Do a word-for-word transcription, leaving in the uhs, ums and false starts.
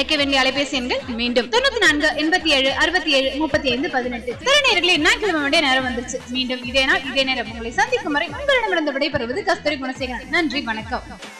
அழைக்க வேண்டிய அலைபேசி எண்கள் மீண்டும் தொண்ணூத்தி நான்கு எண்பத்தி ஏழு அறுபத்தி ஏழு முப்பத்தி ஐந்து பதினெட்டு. திறனேர்களே, ஞாயிற்றுக்கிழமை வேண்டிய நேரம் வந்துருச்சு. மீண்டும் இதே நாள் இதே நேரம் உங்களை சந்திக்கும் வரை உங்களிடமிருந்து விடைபெறுவது கஸ்தூரி குணசேகரன். நன்றி, வணக்கம்.